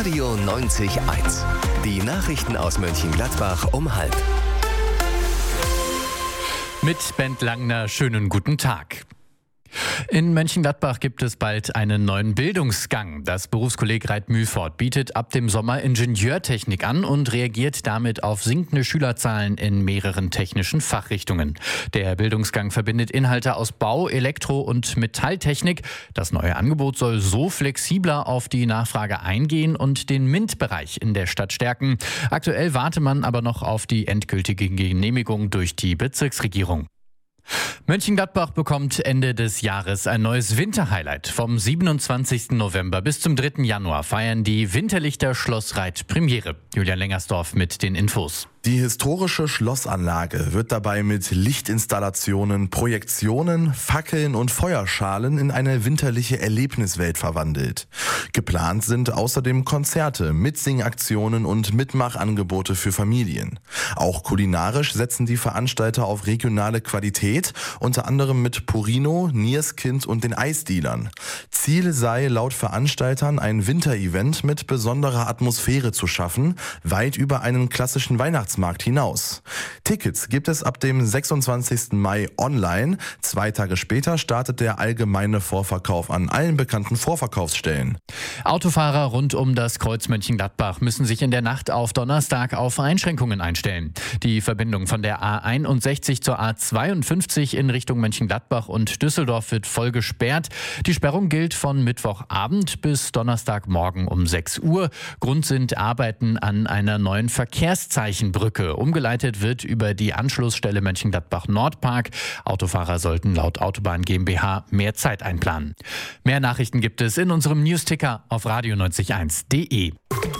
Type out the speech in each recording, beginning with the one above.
Radio 90.1. Die Nachrichten aus Mönchengladbach um 12:30. Mit Bent Langner, schönen guten Tag. In Mönchengladbach gibt es bald einen neuen Bildungsgang. Das Berufskolleg Reit-Mühlfort bietet ab dem Sommer Ingenieurtechnik an und reagiert damit auf sinkende Schülerzahlen in mehreren technischen Fachrichtungen. Der Bildungsgang verbindet Inhalte aus Bau, Elektro- und Metalltechnik. Das neue Angebot soll so flexibler auf die Nachfrage eingehen und den MINT-Bereich in der Stadt stärken. Aktuell warte man aber noch auf die endgültige Genehmigung durch die Bezirksregierung. Mönchengladbach bekommt Ende des Jahres ein neues Winterhighlight. Vom 27. November bis zum 3. Januar feiern die Winterlichter Schloss Reit Premiere. Julian Lengersdorf mit den Infos. Die historische Schlossanlage wird dabei mit Lichtinstallationen, Projektionen, Fackeln und Feuerschalen in eine winterliche Erlebniswelt verwandelt. Geplant sind außerdem Konzerte, Mitsingaktionen und Mitmachangebote für Familien. Auch kulinarisch setzen die Veranstalter auf regionale Qualität, unter anderem mit Purino, Nierskind und den Eisdealern. Ziel sei laut Veranstaltern, ein Winterevent mit besonderer Atmosphäre zu schaffen, weit über einen klassischen Weihnachtsmarkt hinaus. Tickets gibt es ab dem 26. Mai online. 2 Tage später startet der allgemeine Vorverkauf an allen bekannten Vorverkaufsstellen. Autofahrer rund um das Kreuz Mönchengladbach müssen sich in der Nacht auf Donnerstag auf Einschränkungen einstellen. Die Verbindung von der A61 zur A52 in Richtung Mönchengladbach und Düsseldorf wird voll gesperrt. Die Sperrung gilt von Mittwochabend bis Donnerstagmorgen um 6 Uhr. Grund sind Arbeiten an einer neuen Verkehrszeichenbrücke. Umgeleitet wird über die Anschlussstelle Mönchengladbach-Nordpark. Autofahrer sollten laut Autobahn GmbH mehr Zeit einplanen. Mehr Nachrichten gibt es in unserem Newsticker auf radio901.de.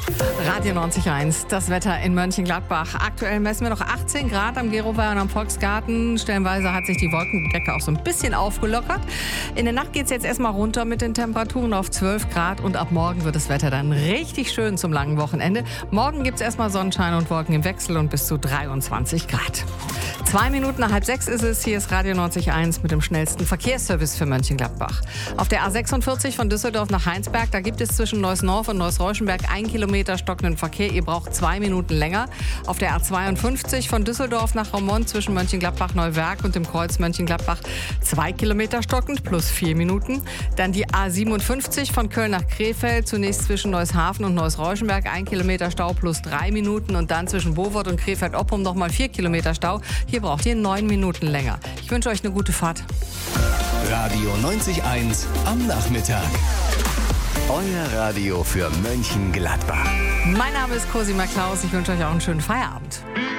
Radio 90.1, das Wetter in Mönchengladbach. Aktuell messen wir noch 18 Grad am Gerower und am Volksgarten. Stellenweise hat sich die Wolkendecke auch so ein bisschen aufgelockert. In der Nacht geht es jetzt erstmal runter mit den Temperaturen auf 12 Grad und ab morgen wird das Wetter dann richtig schön zum langen Wochenende. Morgen gibt es erstmal Sonnenschein und Wolken im Wechsel und bis zu 23 Grad. 2 Minuten nach 5:30 ist es. Hier ist Radio 90.1 mit dem schnellsten Verkehrsservice für Mönchengladbach. Auf der A46 von Düsseldorf nach Heinsberg, da gibt es zwischen Neuss-Norf und Neuss-Reuschenberg 1 Kilometer stockenden Verkehr. Ihr braucht 2 Minuten länger. Auf der A52 von Düsseldorf nach Raumont zwischen Mönchengladbach-Neuwerk und dem Kreuz Mönchengladbach 2 Kilometer stockend plus 4 Minuten. Dann die A57 von Köln nach Krefeld, zunächst zwischen Neushafen und Neuss-Reuschenberg 1 Kilometer Stau plus 3 Minuten und dann zwischen Bowold und Krefeld-Oppum nochmal 4 Kilometer Stau. Hier braucht ihr 9 Minuten länger. Ich wünsche euch eine gute Fahrt. Radio 90.1 am Nachmittag. Euer Radio für Mönchengladbach. Mein Name ist Cosima Klaus. Ich wünsche euch auch einen schönen Feierabend.